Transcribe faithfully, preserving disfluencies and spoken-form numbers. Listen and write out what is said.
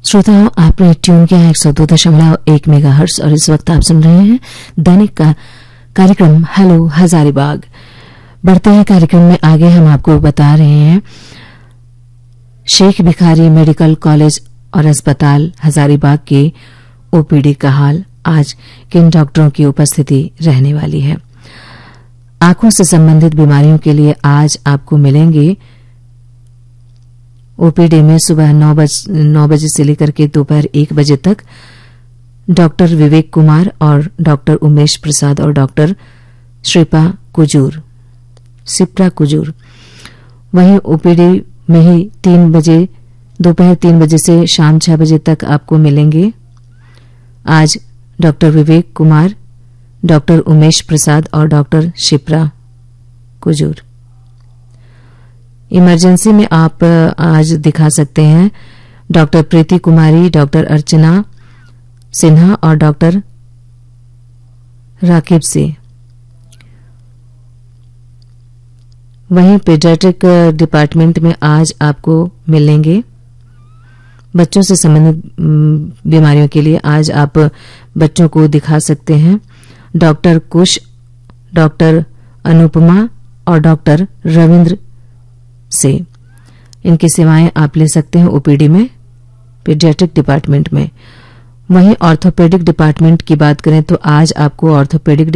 श्रोताओं, आपने ट्यून किया है एक सौ दो दशमलव एक मेगा हर्ट्ज और इस वक्त आप सुन रहे हैं दैनिक का कार्यक्रम हेलो हजारीबाग। बढ़ते हैं कार्यक्रम में आगे। हम आपको बता रहे हैं शेख भिखारी मेडिकल कॉलेज और अस्पताल हजारीबाग के ओपीडी का हाल। आज किन डॉक्टरों की उपस्थिति रहने वाली है। आंखों से संबंधित बीमारियों के लिए आज आपको मिलेंगे ओपीडी में सुबह नौ बजे नौ बजे से लेकर के दोपहर एक बजे तक डॉक्टर विवेक कुमार और डॉक्टर उमेश प्रसाद और डॉक्टर श्रीपा कुजूर सिप्रा कुजूर। वहीं ओपीडी में ही तीन बजे दोपहर तीन बजे से शाम छह बजे तक आपको मिलेंगे आज डॉक्टर विवेक कुमार, डॉक्टर उमेश प्रसाद और डॉक्टर शिप्रा कुजूर। इमरजेंसी में आप आज दिखा सकते हैं डॉक्टर प्रीति कुमारी, डॉक्टर अर्चना सिन्हा और डॉक्टर राकिब से। वहीं पीडियाट्रिक डिपार्टमेंट में आज आपको मिलेंगे बच्चों से संबंधित बीमारियों के लिए आज आप बच्चों को दिखा सकते हैं डॉक्टर कुश, डॉक्टर अनुपमा और डॉक्टर रविंद्र से। इनकी सेवाएं आप ले सकते हैं ओपीडी में पीडियाट्रिक डिपार्टमेंट में। वहीं ऑर्थोपेडिक डिपार्टमेंट की बात करें तो आज आपको ऑर्थोपेडिक